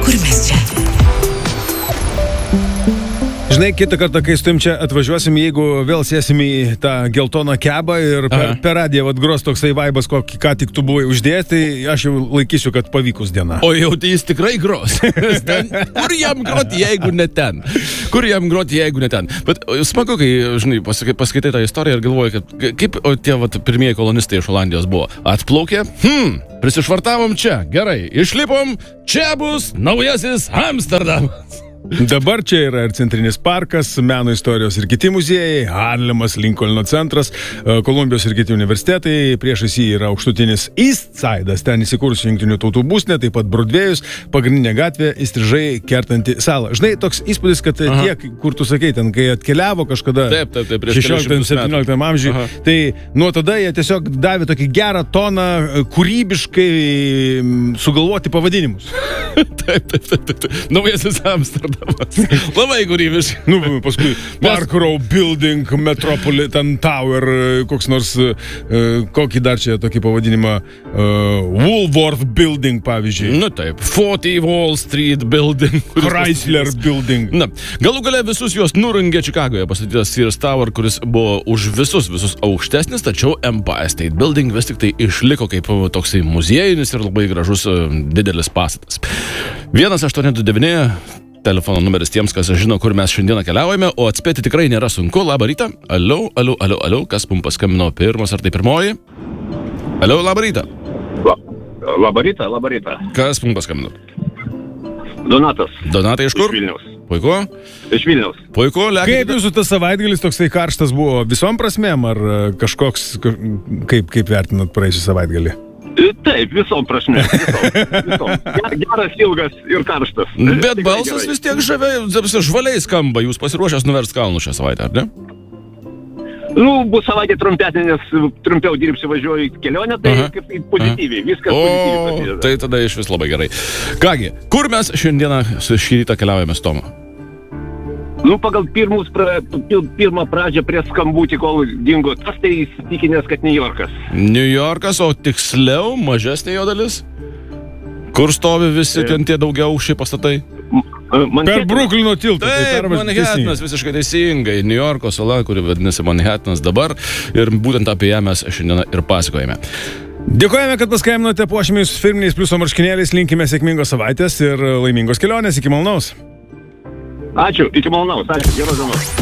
kur mes čia. Žinai, kitą kartą, kai su tim čia atvažiuosim, jeigu vėl sėsim į tą geltoną kebą ir per radiją gros toksai vaibas, kokį ką tik tu buvai uždėjęs, tai aš jau laikysiu, kad pavykus diena. O jau tai jis tikrai gros. Kur jam groti, jeigu ne ten? Kur jam groti, jeigu ne ten? Bet smagu, kai, žinai, paskaitai tą istoriją ir galvoji, kad kaip tie pirmieji kolonistai iš Olandijos buvo. Atplaukė, prisišvartavom čia, gerai, išlipom, čia bus naujasis Amsterdamas. Dabar čia yra ir Centrinis parkas, meno istorijos ir kiti muziejai, Harlemas, Linkolno centras, Kolumbijos ir kiti universitetai, priešais jį yra aukštutinis East Side'as, ten įsikūrusi Jungtinių tautų būstinė, taip pat Brodvėjus, pagrindinė gatvė, įstrižai kertanti salą. Žinai, toks įspūdis, kad tiek, kur tu sakei, ten, kai atkeliavo kažkada 16-17 amžiui, tai nuo tada jie tiesiog davė tokį gerą toną kūrybiškai sugalvoti pavadinimus. Taip. Naujasis Amsterdamas. Labai kūrybiškai. Paskui Park Row Building, Metropolitan Tower, koks nors, kokį dar čia tokį pavadinimą, Woolworth Building, pavyzdžiui. Taip, 40 Wall Street Building. Chrysler Building. Galų gale visus juos nurungė Čikagoje pastatytas Sears Tower, kuris buvo už visus aukštesnis, tačiau Empire State Building vis tik tai išliko kaip toksai muziejinis ir labai gražus didelis pastatas. 1-829 telefono numeris tiems, kas žino, kur mes šiandieną keliaujame, o atspėti tikrai nėra sunku. Labą rytą. Alio, kas mums paskambino pirmas ar tai pirmoji? Alio, labą rytą. Labą rytą. Kas mums paskambino? Donatas. Donatai iš kur? Iš Vilniaus. Puiku. Iš Vilniaus. Puiku, Kaip jūsų tas savaitgalis toksai karštas buvo visom prasmėm, ar kažkoks, kaip vertinat praėjusią savaitgalį? Taip, visom prasme. Visom. Geras, ilgas ir karštas. Bet balsas vis tiek žvaliai skamba. Jūs pasiruošęs nuverst kalnų šią savaitę, ar ne? Bus savaitė trumpesnė, nes trumpiau dirbsiu, važiuoju į kelionę, tai kaip pozityviai, viskas pozityviai prasideda. Tai tada iš vis labai gerai. Kągi, kur mes šiandieną šį rytą keliaujame su Tomu? Pagal pirmą pradžią prie skambutį, kol dingo tas, tai įsitikinęs, kad New Yorkas. New Yorkas, o tiksliau mažesnė jo dalis? Kur stovi visi tie daugiaaukščiai pastatai? Per Bruklino tiltą. Taip, Manhattanas, visiškai teisingai. New Yorko sala, kuri vadinasi Manhattanas dabar. Ir būtent apie ją mes šiandieną ir pasakojame. Dėkojame, kad paskambinote puošimiais firminiais pliuso marškinėliais. Linkime sėkmingos savaitės ir laimingos kelionės. Iki malonaus. Ačiū, iki malonaus. Ačiū, geros dienos.